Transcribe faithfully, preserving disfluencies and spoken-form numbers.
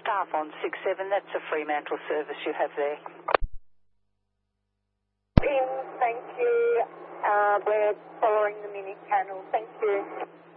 staff on six seven. That's a Fremantle service you have there. In, thank you. Uh, we're following the mini panel. Thank you.